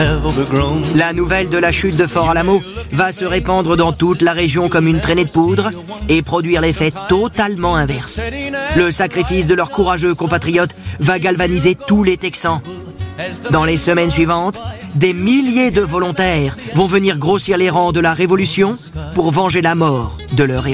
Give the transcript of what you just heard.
La nouvelle de la chute de Fort Alamo va se répandre dans toute la région comme une traînée de poudre et produire l'effet totalement inverse. Le sacrifice de leurs courageux compatriotes va galvaniser tous les Texans. Dans les semaines suivantes, des milliers de volontaires vont venir grossir les rangs de la Révolution pour venger la mort de leur héros.